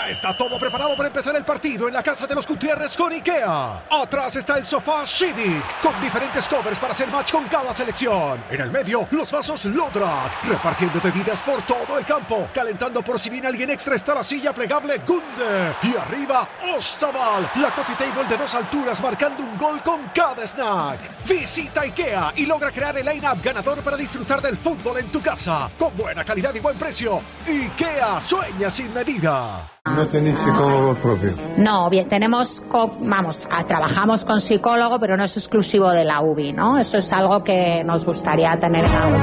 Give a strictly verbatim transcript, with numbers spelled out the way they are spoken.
Ya está todo preparado para empezar el partido en la casa de los Gutiérrez con IKEA. Atrás está el sofá Civic, con diferentes covers para hacer match con cada selección. En el medio, los vasos Lodrat, repartiendo bebidas por todo el campo. Calentando por si viene alguien extra está la silla plegable Gunde. Y arriba, Ostaval, la coffee table de dos alturas marcando un gol con cada snack. Visita IKEA y logra crear el line-up ganador para disfrutar del fútbol en tu casa. Con buena calidad y buen precio. IKEA, sueña sin medida. ¿No tenéis psicólogo propio? No, bien, tenemos, vamos, a, trabajamos con psicólogo, pero no es exclusivo de la U B I, ¿no? Eso es algo que nos gustaría tener en algún